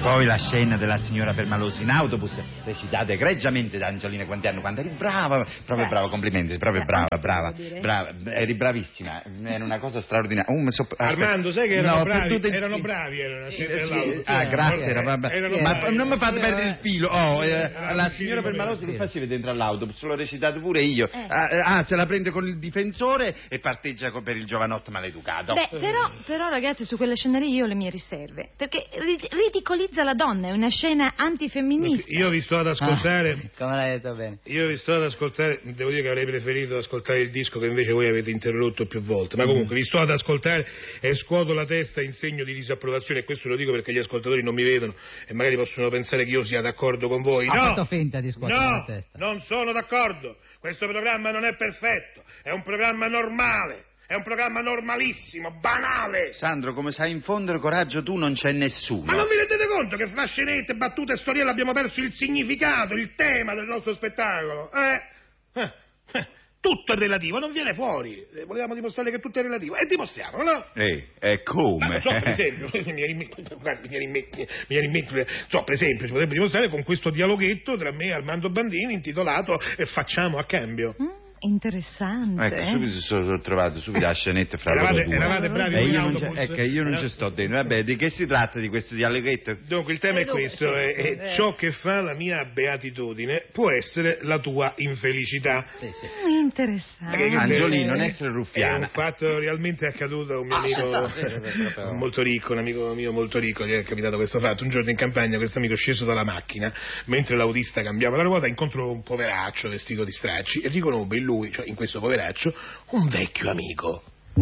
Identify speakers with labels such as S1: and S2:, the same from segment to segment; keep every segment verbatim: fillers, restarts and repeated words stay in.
S1: Poi la scena della signora Permalosi in autobus, recitata egregiamente da Angiolina Quantiano, quando eri brava, proprio brava, complimenti, proprio brava, brava, brava, eri bravissima, era una cosa straordinaria. Uh, so,
S2: Armando, sai che erano
S1: no,
S2: bravi,
S1: tutte...
S2: erano bravi, erano
S1: sì, sì, ah, grazie, era, vabbè.
S2: erano
S1: Ma
S2: bravi.
S1: non mi fate perdere il filo. Oh, eh,
S2: ah,
S1: la signora Permalosi che faceva dentro all'autobus, l'ho recitato pure io. Eh. Ah, se la prende con il difensore e parteggia per il giovanotto maleducato.
S3: Beh, però, però ragazzi, su quelle scenerie io ho le mie riserve, perché ridicolizza la donna, è una scena antifemminista.
S2: Io vi sto ad ascoltare.
S4: Ah, come l'hai detto bene?
S2: Io vi sto ad ascoltare, devo dire che avrei preferito ascoltare il disco che invece voi avete interrotto più volte, ma comunque mm. vi sto ad ascoltare e scuoto la testa in segno di disapprovazione, e questo lo dico perché gli ascoltatori non mi vedono e magari possono pensare che io sia d'accordo con voi.
S4: Ha
S2: no,
S4: fatto finta di scuotere
S2: no,
S4: la testa.
S2: Non sono d'accordo. Questo programma non è perfetto, è un programma normale. È un programma normalissimo, banale.
S1: Sandro, come sai infondere coraggio tu, non c'è nessuno.
S2: Ma non vi rendete conto che fra scenette, battute e storielle abbiamo perso il significato, il tema del nostro spettacolo? Eh? eh, eh. Tutto è relativo, non viene fuori. Volevamo dimostrare che tutto è relativo. E dimostriamo, no?
S1: Eh, e come?
S2: Ma non so, per esempio, mi viene in mente, guardi, mi viene in mente, mi viene in mente, so, per esempio, si potrebbe dimostrare con questo dialoghetto tra me e Armando Bandini intitolato Facciamo a cambio.
S3: Mm. Interessante.
S1: Ecco,
S3: eh?
S1: subito sono trovato subito la scenetta fra
S2: eravate,
S1: loro due.
S2: Eravate bravi
S1: e
S2: con
S1: io non ecco, io non ci sto dentro. Vabbè, di che si tratta di questo dialoghetto?
S2: Dunque, il tema
S3: eh,
S2: è questo:
S3: sì,
S2: è, è
S3: eh.
S2: ciò che fa la mia beatitudine può essere la tua infelicità.
S4: Sì, sì.
S3: Mm, interessante.
S2: Perché,
S1: Angiolini, non essere
S2: È
S1: ruffiana.
S2: un fatto realmente accaduto a un mio amico
S4: Ah,
S2: molto ricco, un amico mio molto ricco, gli è capitato questo fatto. Un giorno in campagna questo amico sceso dalla macchina, mentre l'autista cambiava la ruota, incontrò un poveraccio vestito di stracci e riconobbe in lui, cioè in questo poveraccio, un vecchio amico.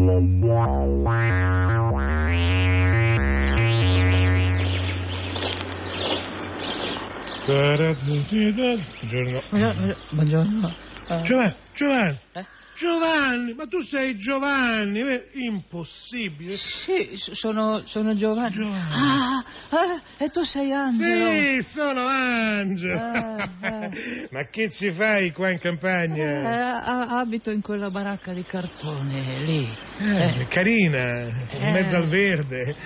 S2: Buongiorno.
S4: Buongiorno. Uh,
S2: Giovanni, Giovanni.
S4: Eh?
S2: Giovanni, ma tu sei Giovanni, eh? Impossibile.
S4: Sì, sono, sono Giovanni.
S2: Giovanni.
S4: Ah, ah, e tu sei Angelo.
S2: Sì, sono Angelo.
S4: Ah, ah.
S2: Ma che ci fai qua in
S4: Eh,
S2: campagna?
S4: a- abito in quella baracca di cartone lì.
S2: Eh,
S4: Eh.
S2: carina, in
S4: Eh.
S2: mezzo al verde.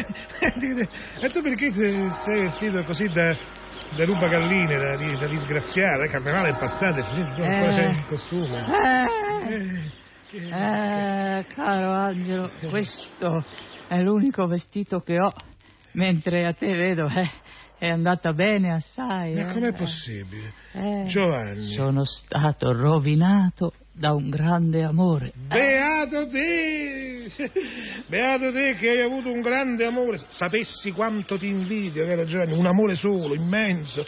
S2: E tu perché sei sei vestito così da, da rubagalline, da, di- da disgraziata? Il carnevale è passato e finito, tu ancora
S4: Eh.
S2: sei in costume.
S4: Eh,
S2: Eh, che-
S4: eh, caro Angelo, questo è l'unico vestito che ho, mentre a te vedo eh, è andata bene assai.
S2: Ma
S4: eh.
S2: com'è possibile?
S4: Eh,
S2: Giovanni.
S4: Sono stato rovinato da un grande amore.
S2: Beato te! Beato te che hai avuto un grande amore. Sapessi quanto ti invidio, caro Giovanni, un amore solo, immenso.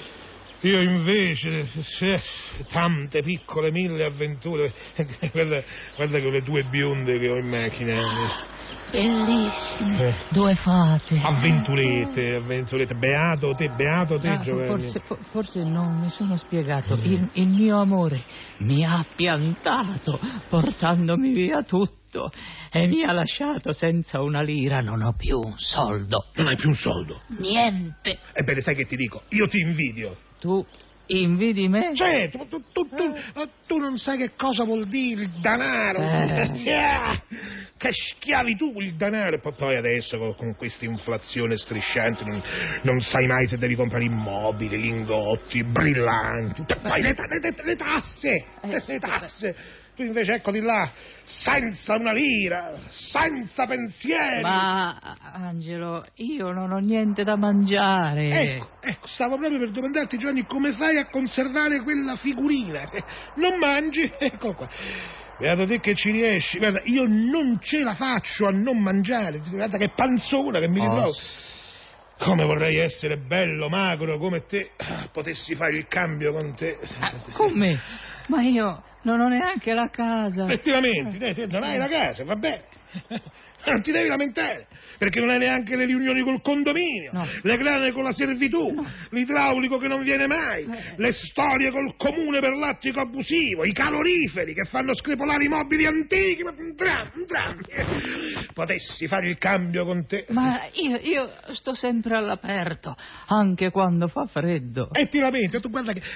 S2: Io invece, eh, tante piccole mille avventure. Guarda, guarda che le due bionde che ho in macchina.
S4: Bellissime,
S2: Eh.
S4: due fate.
S2: Avventurette, avventurette. Beato te, beato te,
S4: Ah,
S2: Giovanni.
S4: forse, for- forse non mi sono spiegato. Il, il mio amore mi ha piantato portandomi via tutto e mi ha lasciato senza una lira. Non ho più un soldo.
S2: Non hai più un soldo.
S4: Niente.
S2: Ebbene, sai che ti dico? Io ti invidio.
S4: Tu invidi me?
S2: Cioè, tu, tu, tu, tu, tu non sai che cosa vuol dire il denaro.
S4: Eh.
S2: Ah, che schiavitù il denaro. Poi- Poi adesso con, con questa inflazione strisciante non, non sai mai se devi comprare immobili, lingotti, brillanti. Poi le, ta- le, le- le tasse, le, le tasse. Tu invece eccoti là, senza una lira, senza pensieri.
S4: Ma, Angelo, io non ho niente da mangiare.
S2: Ecco, ecco, stavo proprio per domandarti, Giovanni, come fai a conservare quella figurina? Eh, Non mangi? Ecco qua. Beato te che ci riesci. Guarda, io non ce la faccio a non mangiare. Guarda che panzona che mi
S4: Oh,
S2: ritrovo. Come vorrei essere bello, magro, come te. Potessi fare il cambio con te.
S4: Ah, come? Ma io non ho neanche la casa.
S2: Effettivamente, te- te non hai la casa, va bene. Non ti devi lamentare, perché non hai neanche le riunioni col condominio,
S4: No.
S2: le grane con la servitù, l'idraulico che non viene mai,
S4: Eh.
S2: le storie col comune per l'attico abusivo, i caloriferi che fanno screpolare i mobili antichi, ma un dramma, un dramma. Potessi fare il cambio con te.
S4: Ma io, io sto sempre all'aperto, anche quando fa freddo.
S2: E ti lamenti, tu guarda che,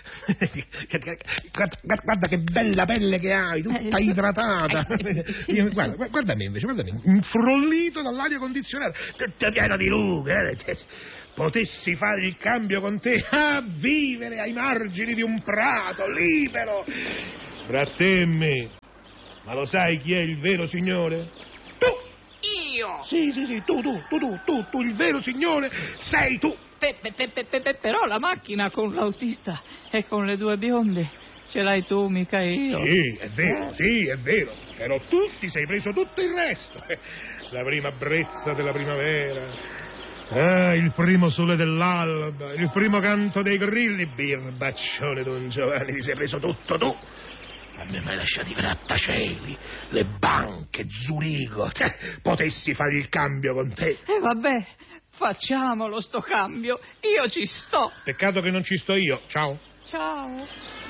S2: guarda, guarda che bella pelle che hai, tutta
S4: Eh,
S2: idratata.
S4: eh, sì,
S2: Io-
S4: sì.
S2: guarda, guarda me invece, guarda me, in infrollito dall'aria condizionata, tutta piena di rughe, eh? Potessi fare il cambio con te, a vivere ai margini di un prato, libero, fra te e me. Ma lo sai chi è il vero signore? Tu!
S4: Io!
S2: Sì, sì, sì, tu, tu, tu, tu, tu, tu, il vero signore sei tu!
S4: Pe, pe, pe, pe, pe, però la macchina con l'autista e con le due bionde ce l'hai tu, mica io.
S2: Sì, è vero, sì, è vero, però tu ti sei preso tutto il resto. La prima brezza della primavera, ah, il primo sole dell'alba, il primo canto dei grilli, birbaccione Don Giovanni, ti sei preso tutto tu. A me mi hai lasciato i grattacieli, le banche, Zurigo, cioè, potessi fare il cambio con te.
S4: E eh, vabbè, facciamolo sto cambio, io ci sto.
S2: Peccato che non ci sto io, ciao.
S4: Ciao.